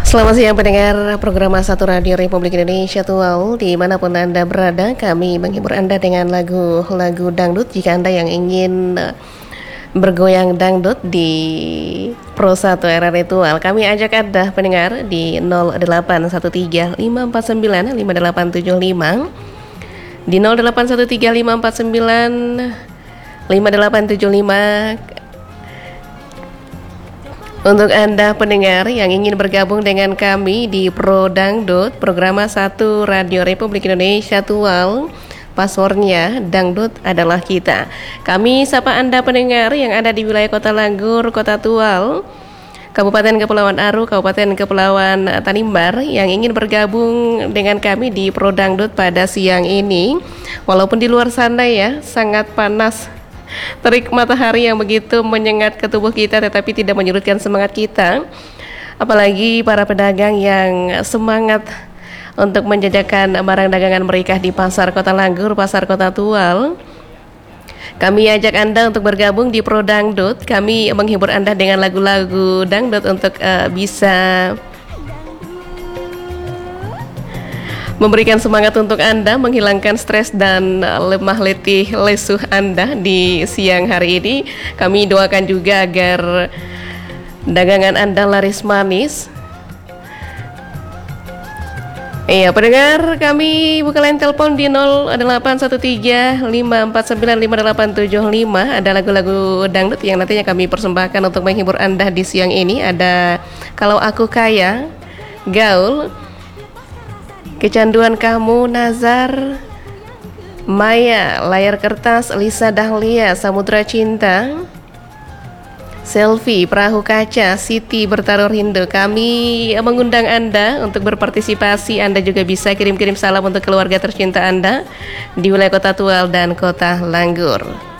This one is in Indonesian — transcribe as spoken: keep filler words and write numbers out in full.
Selamat siang pendengar program Satu Radio Republik Indonesia Tual, dimanapun Anda berada. Kami menghibur Anda dengan lagu-lagu dangdut. Jika Anda yang ingin bergoyang dangdut di Pro satu Era Ritual, kami ajak Anda pendengar di nol delapan satu tiga lima empat sembilan lima delapan tujuh lima, di nol delapan satu tiga lima empat sembilan lima delapan tujuh lima. Untuk Anda pendengar yang ingin bergabung dengan kami di Pro Dangdut, program Satu Radio Republik Indonesia Tual, passwordnya Dangdut adalah kita. Kami sapa Anda pendengar yang ada di wilayah Kota Langgur, Kota Tual, Kabupaten Kepulauan Aru, Kabupaten Kepulauan Tanimbar, yang ingin bergabung dengan kami di Pro Dangdut pada siang ini. Walaupun di luar sana ya sangat panas, terik matahari yang begitu menyengat ke tubuh kita, tetapi tidak menyurutkan semangat kita. Apalagi para pedagang yang semangat untuk menjajakan barang dagangan mereka di Pasar Kota Langgur, Pasar Kota Tual. Kami ajak Anda untuk bergabung di Pro Dangdut. Kami menghibur Anda dengan lagu-lagu dangdut untuk uh, bisa memberikan semangat untuk Anda, menghilangkan stres dan lemah letih lesuh Anda di siang hari ini. Kami doakan juga agar dagangan Anda laris manis. Iya, pendengar, kami buka line telepon di nol delapan satu tiga lima empat sembilan lima delapan tujuh lima. Ada lagu-lagu dangdut yang nantinya kami persembahkan untuk menghibur Anda di siang ini. Ada Kalau Aku Kaya, Gaul, Kecanduan Kamu, Nazar, Maya, Layar Kertas, Lisa Dahlia, Samudra Cinta, Selfie, Perahu Kaca, Siti Bertaruh Rindu. Kami mengundang Anda untuk berpartisipasi. Anda juga bisa kirim-kirim salam untuk keluarga tercinta Anda di wilayah Kota Tual dan Kota Langgur.